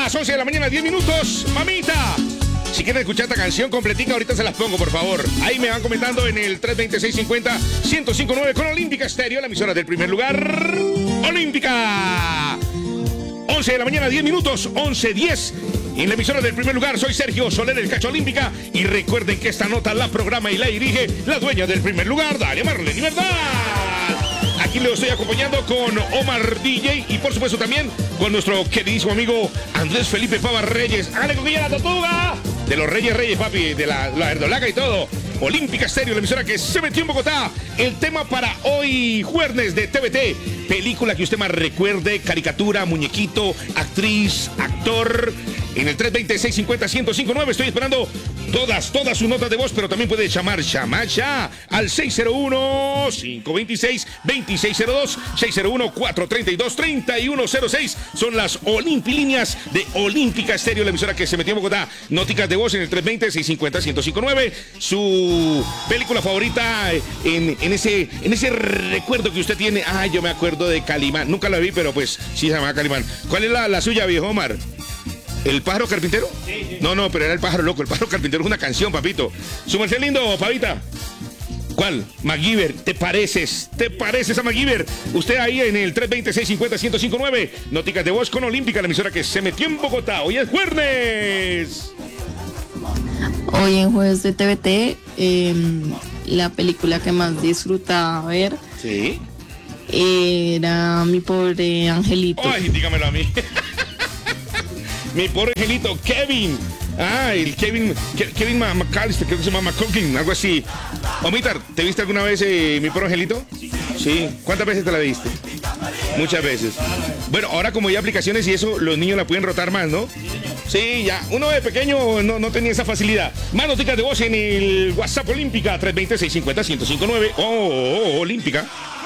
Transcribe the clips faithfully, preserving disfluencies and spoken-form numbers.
las once de la mañana, diez minutos. Mamita, si quieren escuchar esta canción completica, ahorita se las pongo, por favor. Ahí me van comentando en el tres dos seis cinco cero, uno cero cinco nueve con Olímpica Estéreo, la emisora del primer lugar. Olímpica. once de la mañana, diez minutos, once diez. En la emisora del primer lugar, soy Sergio Soler, el Cacho Olímpica. Y recuerden que esta nota la programa y la dirige la dueña del primer lugar, Dalia Marlene Verdad. Aquí le estoy acompañando con Omar D J y por supuesto también con nuestro queridísimo amigo Andrés Felipe Pava Reyes. ¡Hágale coquilla a la tortuga! De los Reyes Reyes, papi, de la, la verdolaga y todo. Olímpica Estéreo, la emisora que se metió en Bogotá. El tema para hoy, jueves de T V T. Película que usted más recuerde, caricatura, muñequito, actriz, actor. En el tres dos seis cinco cero, uno cero cinco nueve estoy esperando todas, todas sus notas de voz, pero también puede llamar, llamar ya al seis cero uno, cinco dos seis, dos seis cero dos, seis cero uno, cuatro tres dos, tres uno cero seis. Son las Olimpilíneas de Olímpica Estéreo, la emisora que se metió en Bogotá. Noticas de voz en el tres dos seis cinco cero, uno cero cinco nueve. Su película favorita en, en, ese, en ese recuerdo que usted tiene. Ay, yo me acuerdo de Calimán. Nunca la vi, pero pues sí se llama Calimán. ¿Cuál es la, la suya, viejo Omar? ¿El pájaro carpintero? Sí, sí. No, no, pero era el pájaro loco. El pájaro carpintero es una canción, papito. Su merced lindo, Pavita. ¿Cuál? MacGyver, ¿te pareces? ¿Te pareces a MacGyver? Usted ahí en el tres dos seis cinco cero, uno cero cinco nueve. Noticas de voz con Olímpica, la emisora que se metió en Bogotá. Hoy es jueves. Hoy en jueves de T V T, eh, la película que más disfrutaba ver. Sí. Era Mi Pobre Angelito. Ay, dígamelo a mí. Mi pobre angelito, Kevin. Ah, el Kevin, Ke- Kevin McAllister, creo que se llama McCulkin, algo así. Omitar, ¿te viste alguna vez eh, Mi pobre angelito? Sí. ¿Cuántas veces te la viste? Muchas veces. Bueno, ahora como hay aplicaciones y eso, los niños la pueden rotar más, ¿no? Sí, ya. Uno de pequeño no, no tenía esa facilidad. Más noticas de voz en el WhatsApp Olímpica, tres dos seis cinco cero, uno cero cinco nueve. Oh, oh, oh, Olímpica.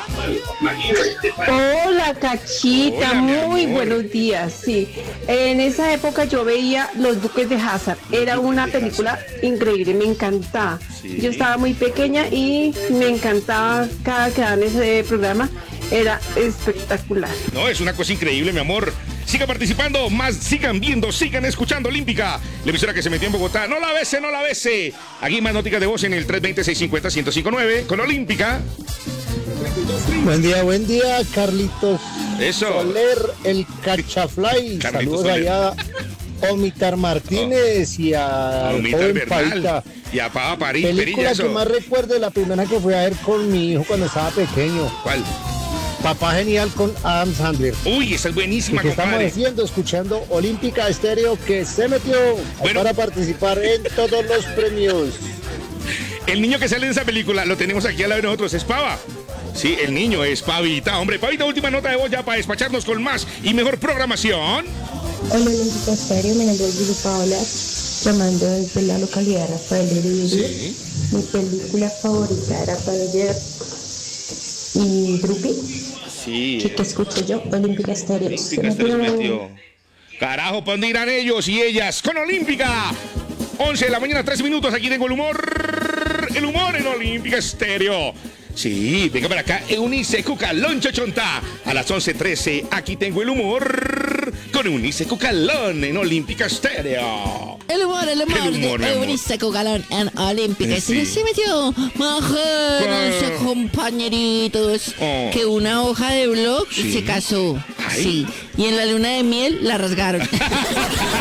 Hola, Cachita, Hola, mi muy amor. buenos días. Sí, en esa época yo veía Los Duques de Hazzard. Era una película increíble, me encantaba. Sí. Yo estaba muy pequeña y me encantaba cada que daban ese programa. Era espectacular. No, es una cosa increíble, mi amor. Sigan participando, más sigan viendo, sigan escuchando Olímpica, la emisora que se metió en Bogotá. No la bese, no la bese. Aquí más noticas de voz en el tres dos seis cinco cero, uno cero cinco nueve con Olímpica. Buen día, buen día, Carlitos Eso. Soler, el Cachafly. Carlitos Saludos Soler. allá a Omitar Martínez y a Omitar joven Bernal. Pavita. Y a Pava París, Película Perilla, que eso. más recuerdo, la primera que fui a ver con mi hijo cuando estaba pequeño. ¿Cuál? Papá Genial con Adam Sandler. Uy, esa es buenísima, ¿Qué estamos compadre. haciendo? Escuchando Olímpica Estéreo, que se metió Bueno. para participar en todos los premios. El niño que sale en esa película, lo tenemos aquí al lado de nosotros, es Pava. Sí, el niño es Pavita. Hombre, Pavita, última nota de voz ya para despacharnos con más y mejor programación. Hola, Olímpica Estéreo, mi nombre es Lili Paola, llamando desde la localidad de Rafael de Uribe. Sí. Mi película favorita era Taller y Drupi, Sí. que, que escucho yo, Olímpica Estéreo. Olímpica se los metió. Carajo, ¿pa' dónde irán ellos y ellas? Con Olímpica. once de la mañana, tres minutos. Aquí tengo el humor. El humor en Olímpica Estéreo. Sí, venga para acá. Eunice Cucalón Chochonta. A las once trece. Aquí tengo el humor. Con Eunice Cucalón en Olímpica Estéreo. El humor, el humor, El humor, mi de amor. Eunice Cucalón en Olímpica. Sí. Se, se metió imagínense, ¿Cuál? compañeritos, Oh. que una hoja de blog Sí. se casó. Ay. Sí. Y en la luna de miel la rasgaron.